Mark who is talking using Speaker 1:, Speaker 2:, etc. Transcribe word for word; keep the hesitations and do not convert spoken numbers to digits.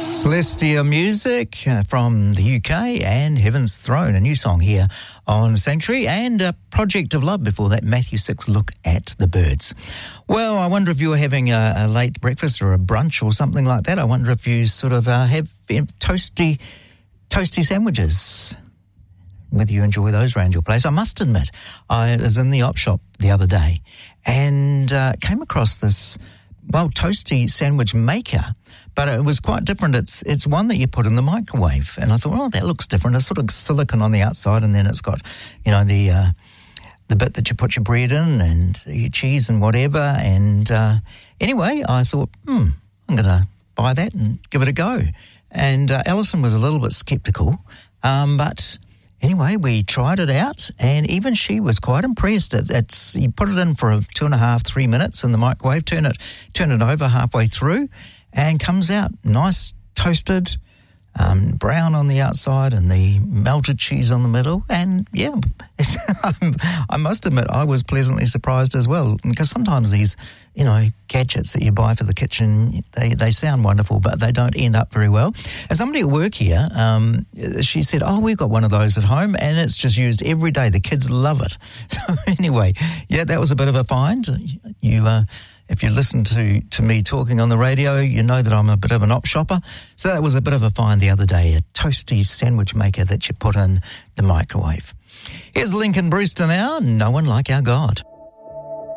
Speaker 1: Celestia Music uh, from the U K and Heaven's Throne, a new song here on Sanctuary, and uh, Project of Love before that, Matthew six, Look at the Birds. Well, I wonder if you're having a, a late breakfast or a brunch or something like that. I wonder if you sort of uh, have you know, toasty, toasty sandwiches, whether you enjoy those around your place. I must admit, I was in the op shop the other day and uh, came across this, well, toasty sandwich maker, but it was quite different. It's it's one that you put in the microwave. And I thought, oh, that looks different. It's sort of silicone on the outside, and then it's got, you know, the uh, the bit that you put your bread in and your cheese and whatever. And uh, anyway, I thought, hmm, I'm going to buy that and give it a go. And uh, Alison was a little bit sceptical, um, but anyway, we tried it out, and even she was quite impressed. It, it's you put it in for a two and a half, three minutes in the microwave, turn it turn it over halfway through, and comes out nice, toasted, um, brown on the outside and the melted cheese on the middle. And yeah, it's, I must admit I was pleasantly surprised as well, because sometimes these, you know, gadgets that you buy for the kitchen, they, they sound wonderful, but they don't end up very well. And somebody at work here, um, she said, oh, we've got one of those at home and it's just used every day. The kids love it. So anyway, yeah, that was a bit of a find. You, uh, if you listen to, to me talking on the radio, you know that I'm a bit of an op shopper. So that was a bit of a find the other day, a toasty sandwich maker that you put in the microwave. Here's Lincoln Brewster now, No One Like Our God.